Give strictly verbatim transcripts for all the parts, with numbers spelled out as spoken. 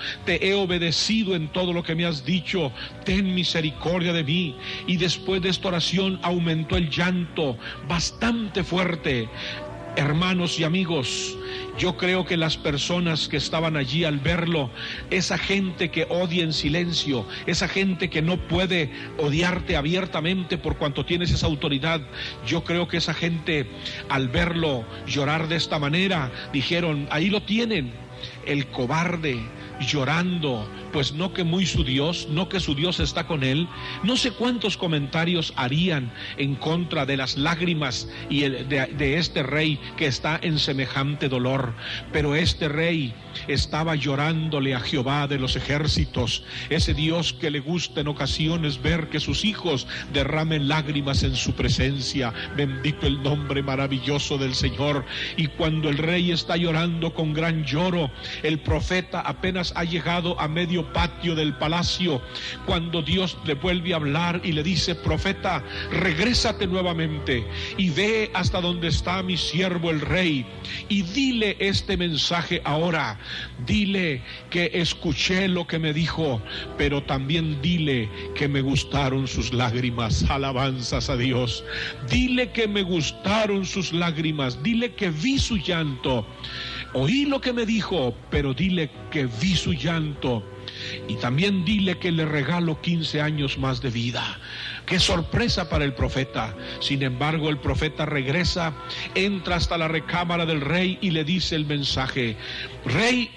te he obedecido en todo lo que me has dicho, ten misericordia de mí. Y después de esta oración aumentó el llanto bastante fuerte. Hermanos y amigos, yo creo que las personas que estaban allí al verlo, esa gente que odia en silencio, esa gente que no puede odiarte abiertamente por cuanto tienes esa autoridad, yo creo que esa gente al verlo llorar de esta manera, dijeron, ahí lo tienen, el cobarde, llorando, pues no que muy su Dios, no que su Dios está con él. No sé cuántos comentarios harían en contra de las lágrimas y el, de, de este rey que está en semejante dolor, pero este rey estaba llorándole a Jehová de los ejércitos, ese Dios que le gusta en ocasiones ver que sus hijos derramen lágrimas en su presencia. Bendito el nombre maravilloso del Señor. Y cuando el rey está llorando con gran lloro, el profeta apenas ha llegado a medio patio del palacio, cuando Dios le vuelve a hablar y le dice, profeta, regrésate nuevamente y ve hasta donde está mi siervo el rey y dile este mensaje ahora. Dile que escuché lo que me dijo, pero también dile que me gustaron sus lágrimas. Alabanzas a Dios. Dile que me gustaron sus lágrimas, dile que vi su llanto. Oí lo que me dijo, pero dile que vi su llanto. Y también dile que le regalo quince años más de vida. ¡Qué sorpresa para el profeta! Sin embargo, el profeta regresa, entra hasta la recámara del rey y le dice el mensaje. Rey,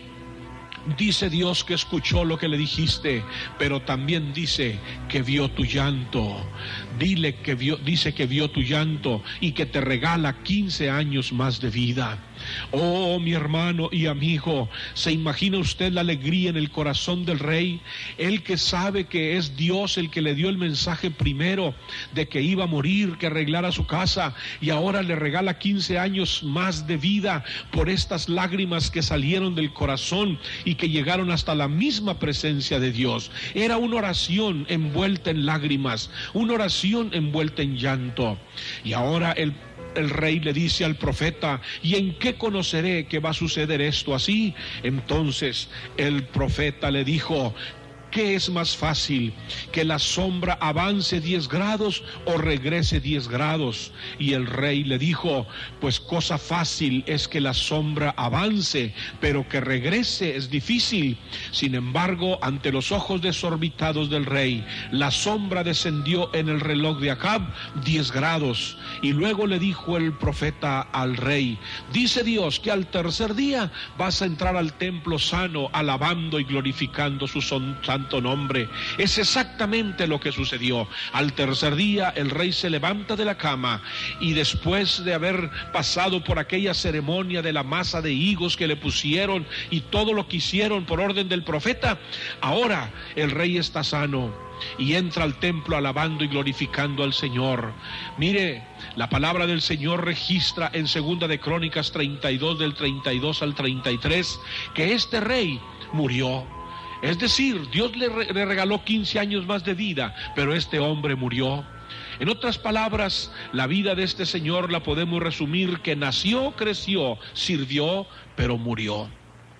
dice Dios que escuchó lo que le dijiste, pero también dice que vio tu llanto. Dile que vio, dice que vio tu llanto y que te regala quince años más de vida. Oh, mi hermano y amigo, ¿se imagina usted la alegría en el corazón del rey? Él que sabe que es Dios el que le dio el mensaje primero de que iba a morir, que arreglara su casa, y ahora le regala quince años más de vida por estas lágrimas que salieron del corazón y que llegaron hasta la misma presencia de Dios. Era una oración envuelta en lágrimas, una oración envuelta en llanto. Y ahora el El rey le dice al profeta, ¿y en qué conoceré que va a suceder esto así? Entonces el profeta le dijo, ¿qué es más fácil? ¿Que la sombra avance diez grados o regrese diez grados? Y el rey le dijo, pues cosa fácil es que la sombra avance, pero que regrese es difícil. Sin embargo, ante los ojos desorbitados del rey, la sombra descendió en el reloj de Acab diez grados. Y luego le dijo el profeta al rey, dice Dios que al tercer día vas a entrar al templo sano, alabando y glorificando su santo nombre. Es exactamente lo que sucedió. Al tercer día el rey se levanta de la cama y después de haber pasado por aquella ceremonia de la masa de higos que le pusieron y todo lo que hicieron por orden del profeta, ahora el rey está sano y entra al templo alabando y glorificando al Señor. Mire, la palabra del Señor registra en Segunda de Crónicas treinta y dos, del treinta y dos al treinta y tres, que este rey murió. Es decir, Dios le, re- le regaló quince años más de vida, pero este hombre murió. En otras palabras, la vida de este señor la podemos resumir que nació, creció, sirvió, pero murió.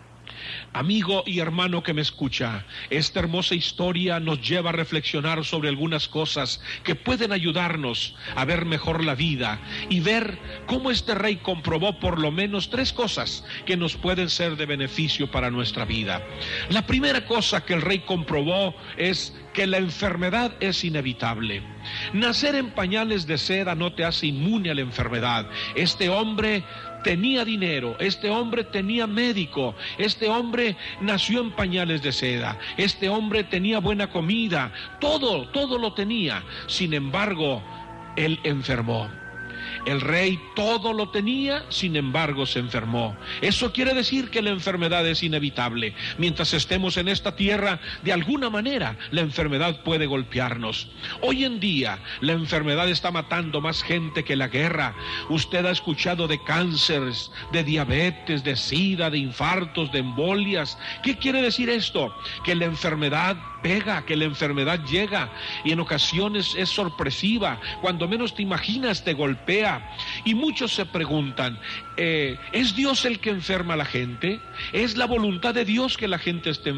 Amigo y hermano que me escucha, esta hermosa historia nos lleva a reflexionar sobre algunas cosas que pueden ayudarnos a ver mejor la vida y ver cómo este rey comprobó por lo menos tres cosas que nos pueden ser de beneficio para nuestra vida. La primera cosa que el rey comprobó es que la enfermedad es inevitable. Nacer en pañales de seda no te hace inmune a la enfermedad. Este hombre tenía dinero, este hombre tenía médico, este hombre nació en pañales de seda, este hombre tenía buena comida, todo, todo lo tenía. Sin embargo, él enfermó. El rey todo lo tenía, sin embargo se enfermó. Eso quiere decir que la enfermedad es inevitable. Mientras estemos en esta tierra, de alguna manera la enfermedad puede golpearnos. Hoy en día la enfermedad está matando más gente que la guerra. Usted ha escuchado de cánceres, de diabetes, de sida, de infartos, de embolias. ¿Qué quiere decir esto? Que la enfermedad pega, que la enfermedad llega y en ocasiones es sorpresiva. Cuando menos te imaginas te golpea. Y muchos se preguntan, eh, ¿es Dios el que enferma a la gente? ¿Es la voluntad de Dios que la gente esté enferma?